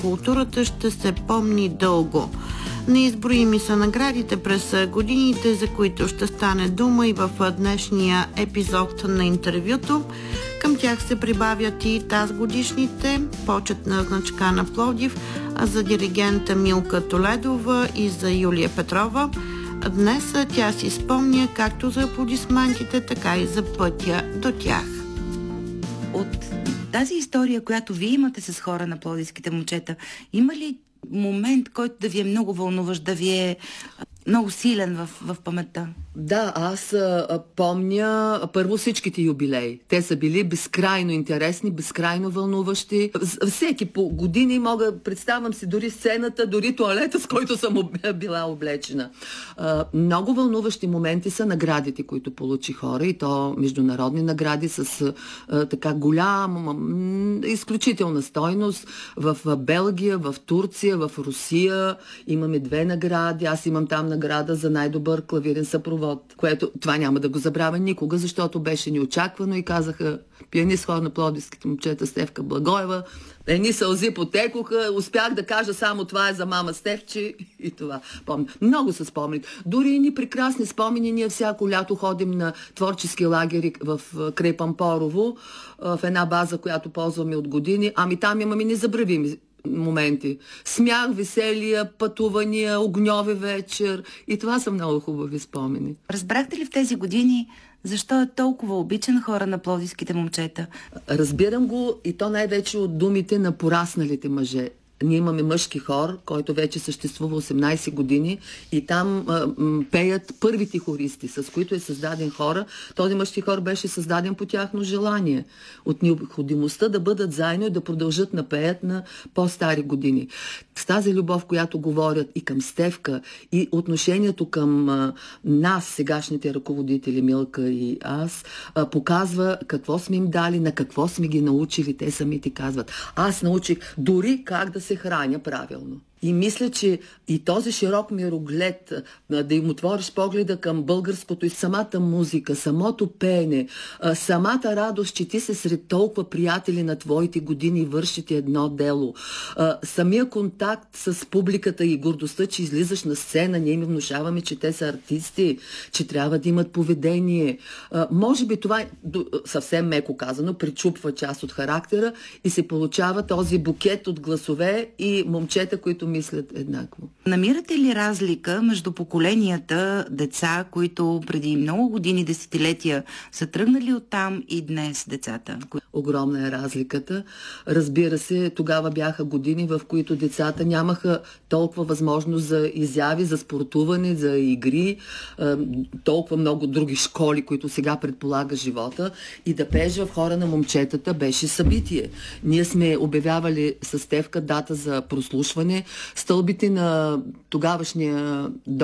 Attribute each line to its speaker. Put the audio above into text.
Speaker 1: културата ще се помни дълго. Неизброими са наградите през годините, за които ще стане дума и в днешния епизод на интервюто. Към тях се прибавят и тазгодишните, почетна значка на Пловдив за диригента Милка Толедова и за Юлия Петрова. Днес тя си спомня както за аплодисментите, така и за пътя до тях.
Speaker 2: От тази история, която вие имате с хора на пловдивските момчета, има ли момент, който да ви е много вълнуващ, да ви е много силен в паметта?
Speaker 3: Да, аз помня първо всичките юбилеи. Те са били безкрайно интересни, безкрайно вълнуващи. Всеки по години представям си дори сцената, дори туалета, с който съм била облечена. Много вълнуващи моменти са наградите, които получи хора, и то международни награди с така голяма, изключителна стойност. В Белгия, в Турция, в Русия имаме 2 награди. Аз имам там награда за най-добър клавирен съпровод, което това няма да го забравя никога, защото беше неочаквано и казаха пианист хор на пловдивските момчета Стефка Благоева. Едни сълзи потекоха, успях да кажа само това е за мама Стефчи и това. Помня. Много се спомнят. Дори и ни прекрасни спомени. Ние всяко лято ходим на творчески лагери в край Пампорово, в една база, която ползваме от години. Ами там имаме незабравими моменти. Смях, веселия, пътувания, огньови вечер. И това са много хубави спомени.
Speaker 2: Разбрахте ли в тези години защо е толкова обичан хора на пловдивските момчета?
Speaker 3: Разбирам го, и то най-вече от думите на порасналите мъже. Ние имаме мъжки хор, който вече съществува 18 години, и там пеят първите хористи, с които е създаден хора. Този мъжки хор беше създаден по тяхно желание, от необходимостта да бъдат заедно и да продължат да пеят на по-стари години. С тази любов, която говорят и към Стефка, и отношението към нас, сегашните ръководители, Милка и аз, показва какво сме им дали, на какво сме ги научили. Те самите казват. Аз научих дори как да се храня правилно. И мисля, че и този широк мироглед, да им отвориш погледа към българското и самата музика, самото пеене, самата радост, че ти се сред толкова приятели на твоите години вършите едно дело, самия контакт с публиката и гордостта, че излизаш на сцена, ние им внушаваме, че те са артисти, че трябва да имат поведение. Може би това, съвсем меко казано, причупва част от характера и се получава този букет от гласове и момчета, които мислят еднакво.
Speaker 2: Намирате ли разлика между поколенията деца, които преди много години, десетилетия са тръгнали оттам, и днес децата?
Speaker 3: Огромна е разликата. Разбира се, тогава бяха години, в които децата нямаха толкова възможност за изяви, за спортуване, за игри, толкова много други школи, които сега предполага живота, и да пееш в хора на момчетата беше събитие. Ние сме обявявали с Стефка дата за прослушване. Стълбите на тогавашния